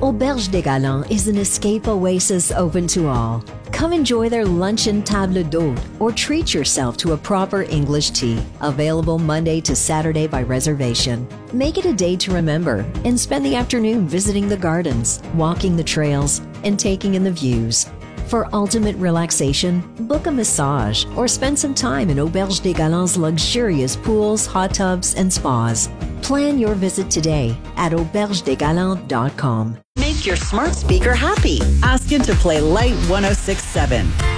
Auberge des Galants is an escape oasis open to all. Come enjoy their luncheon table d'hôte or treat yourself to a proper English tea, available Monday to Saturday by reservation. Make it a day to remember and spend the afternoon visiting the gardens, walking the trails, and taking in the views. For ultimate relaxation, book a massage or spend some time in Auberge des Galants' luxurious pools, hot tubs, and spas. Plan your visit today at aubergedesgalants.com. Make your smart speaker happy. Ask it to play Light 106.7.